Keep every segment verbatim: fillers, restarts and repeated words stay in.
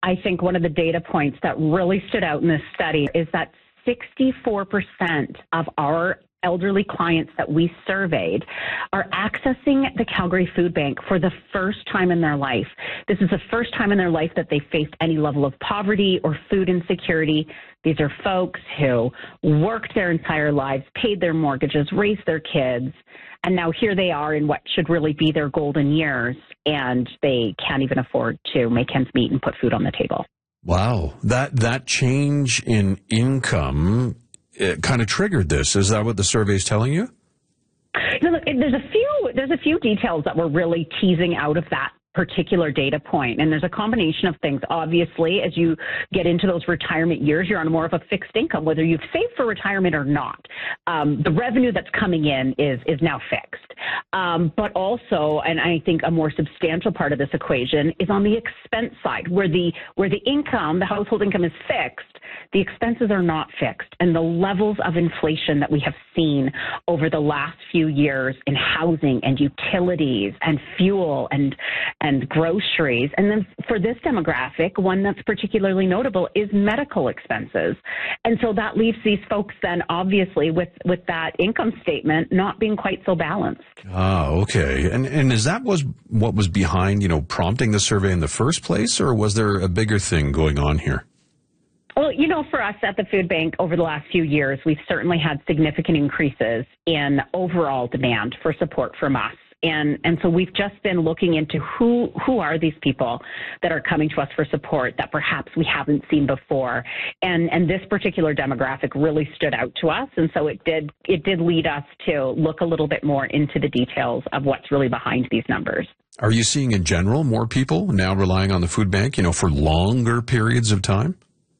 I think one of the data points that really stood out in this study is that sixty-four percent of our elderly clients that we surveyed are accessing the Calgary Food Bank for the first time in their life. This is the first time in their life that they faced any level of poverty or food insecurity. These are folks who worked their entire lives, paid their mortgages, raised their kids, and now here they are in what should really be their golden years, and they can't even afford to make ends meet and put food on the table. Wow. That, that change in income it kind of triggered this. Is that what the survey is telling you? You know, there's a few there's a few details that we're really teasing out of that particular data point. And there's a combination of things. Obviously, as you get into those retirement years, you're on more of a fixed income, whether you've saved for retirement or not. Um, the revenue that's coming in is is now fixed. Um, but also, and I think a more substantial part of this equation is on the expense side, where the where the income, the household income is fixed, the expenses are not fixed. And the levels of inflation that we have seen over the last few years in housing and utilities and fuel and and groceries. And then for this demographic, one that's particularly notable is medical expenses. And so that leaves these folks then obviously with, with that income statement not being quite so balanced. Ah, okay. And and is that was what was behind, you know, prompting the survey in the first place, or was there a bigger thing going on here? Well, you know, for us at the food bank over the last few years, we've certainly had significant increases in overall demand for support from us. And and so we've just been looking into who who are these people that are coming to us for support that perhaps we haven't seen before. And and this particular demographic really stood out to us. And so it did it did lead us to look a little bit more into the details of what's really behind these numbers. Are you seeing in general more people now relying on the food bank, you know, for longer periods of time?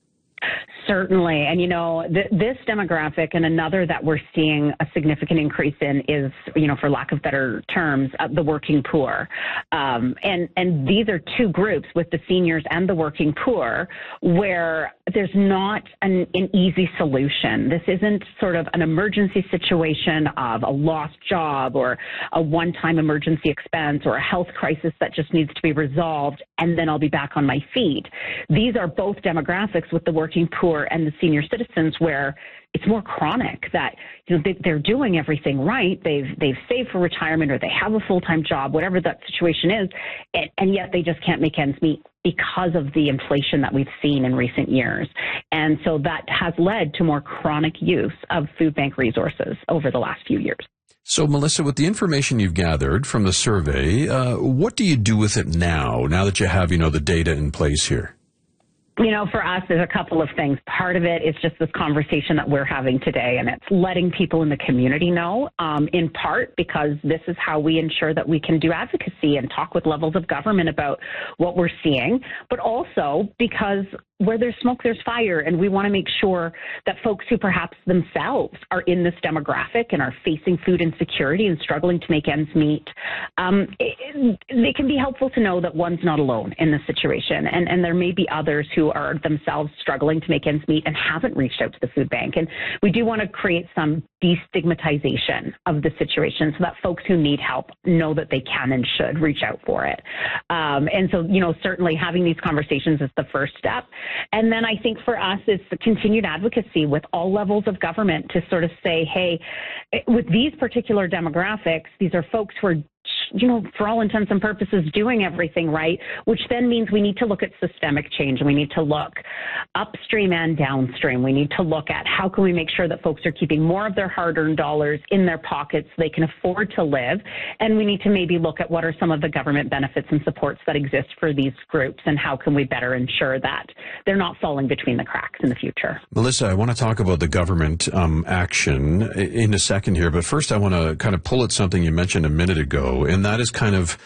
Certainly. And, you know, th- this demographic and another that we're seeing a significant increase in is, you know, for lack of better terms, uh, the working poor. Um, and, and these are two groups with the seniors and the working poor where there's not an, an easy solution. This isn't sort of an emergency situation of a lost job or a one-time emergency expense or a health crisis that just needs to be resolved and then I'll be back on my feet. These are both demographics with the working poor and the senior citizens where it's more chronic that, you know, they, they're doing everything right. They've, they've saved for retirement or they have a full-time job, whatever that situation is, and, and yet they just can't make ends meet because of the inflation that we've seen in recent years. And so that has led to more chronic use of food bank resources over the last few years. So, Melissa, with the information you've gathered from the survey, uh, what do you do with it now, now that you have, you know, the data in place here? You know, for us, there's a couple of things. Part of it is just this conversation that we're having today, and it's letting people in the community know, um, in part because this is how we ensure that we can do advocacy and talk with levels of government about what we're seeing, but also because where there's smoke, there's fire, and we want to make sure that folks who perhaps themselves are in this demographic and are facing food insecurity and struggling to make ends meet, um, it, it can be helpful to know that one's not alone in this situation, and, and there may be others who are themselves struggling to make ends meet and haven't reached out to the food bank. And we do want to create some destigmatization of the situation so that folks who need help know that they can and should reach out for it. Um, and so, you know, certainly having these conversations is the first step. And then I think for us, it's the continued advocacy with all levels of government to sort of say, hey, with these particular demographics, these are folks who are, you know, for all intents and purposes, doing everything right, which then means we need to look at systemic change. And we need to look upstream and downstream. We need to look at how can we make sure that folks are keeping more of their hard-earned dollars in their pockets so they can afford to live. And we need to maybe look at what are some of the government benefits and supports that exist for these groups and how can we better ensure that they're not falling between the cracks in the future. Melissa, I want to talk about the government um, action in a second here, but first I want to kind of pull at something you mentioned a minute ago, and that is kind of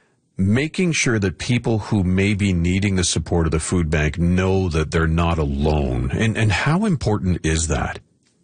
making sure that people who may be needing the support of the food bank know that they're not alone. And, and how important is that?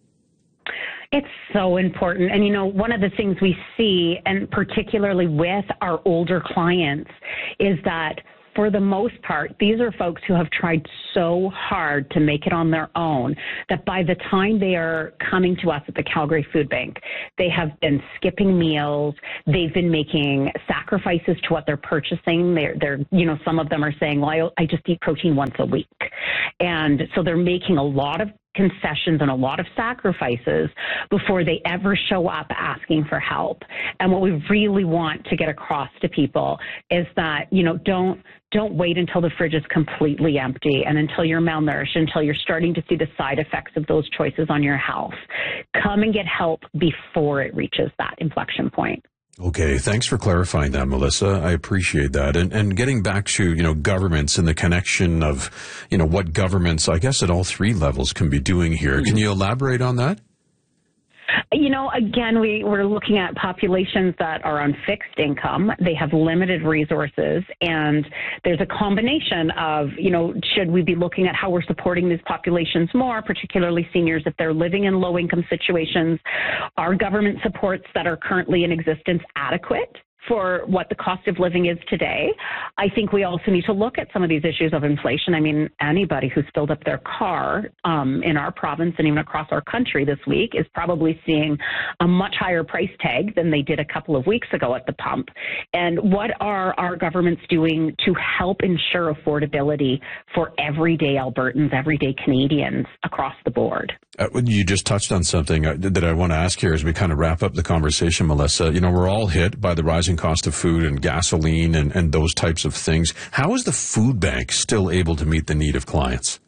It's so important. And, you know, one of the things we see, and particularly with our older clients, is that for the most part, these are folks who have tried so hard to make it on their own that by the time they are coming to us at the Calgary Food Bank, they have been skipping meals. They've been making sacrifices to what they're purchasing. They're, they're you know, some of them are saying, well, I, I just eat protein once a week. And so they're making a lot of concessions and a lot of sacrifices before they ever show up asking for help. And what we really want to get across to people is that, you know, don't don't wait until the fridge is completely empty and until you're malnourished, until you're starting to see the side effects of those choices on your health. Come and get help before it reaches that inflection point. Okay, thanks for clarifying that, Melissa. I appreciate that. And and getting back to, you know, governments and the connection of, you know, what governments, I guess at all three levels, can be doing here. Can you elaborate on that? You know, again, we, we're looking at populations that are on fixed income. They have limited resources, and there's a combination of, you know, should we be looking at how we're supporting these populations more, particularly seniors if they're living in low-income situations? Are government supports that are currently in existence adequate for what the cost of living is today? I think we also need to look at some of these issues of inflation. I mean, anybody who's filled up their car um, in our province and even across our country this week is probably seeing a much higher price tag than they did a couple of weeks ago at the pump. And what are our governments doing to help ensure affordability for everyday Albertans, everyday Canadians across the board? Uh, you just touched on something that I want to ask here as we kind of wrap up the conversation, Melissa. You know, we're all hit by the rising cost of food and gasoline and, and those types of things. How is the food bank still able to meet the need of clients?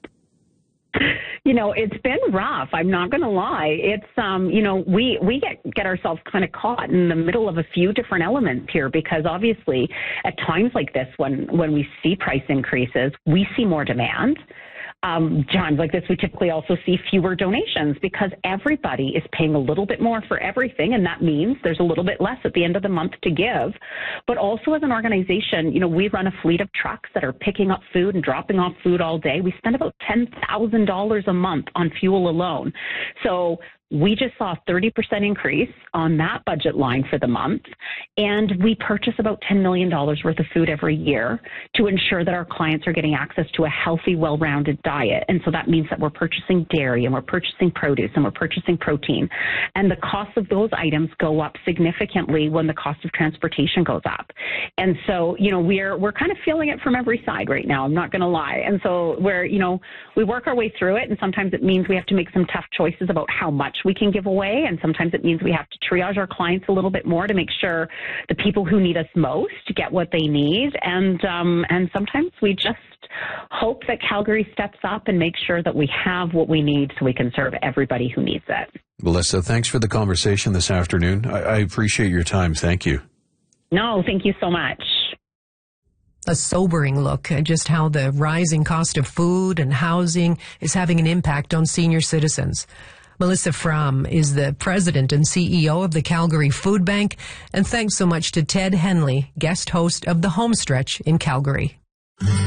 You know, it's been rough. I'm not going to lie. It's, um, you know, we, we get, get ourselves kind of caught in the middle of a few different elements here because obviously at times like this, when, when we see price increases, we see more demand. Um, times like this, we typically also see fewer donations because everybody is paying a little bit more for everything, and that means there's a little bit less at the end of the month to give. But also as an organization, you know, we run a fleet of trucks that are picking up food and dropping off food all day. We spend about ten thousand dollars a month on fuel alone. So we just saw a thirty percent increase on that budget line for the month, and we purchase about ten million dollars worth of food every year to ensure that our clients are getting access to a healthy, well-rounded diet. And so that means that we're purchasing dairy and we're purchasing produce and we're purchasing protein. And the cost of those items go up significantly when the cost of transportation goes up. And so, you know, we're we're kind of feeling it from every side right now, I'm not going to lie. And so we're, you know, we work our way through it, and sometimes it means we have to make some tough choices about how much we can give away, and sometimes it means we have to triage our clients a little bit more to make sure the people who need us most get what they need, and um, and sometimes we just hope that Calgary steps up and makes sure that we have what we need so we can serve everybody who needs it. Melissa, thanks for the conversation this afternoon. I, I appreciate your time. Thank you. No, thank you so much. A sobering look at just how the rising cost of food and housing is having an impact on senior citizens. Melissa Fromm is the president and C E O of the Calgary Food Bank, and thanks so much to Ted Henley, guest host of The Homestretch in Calgary.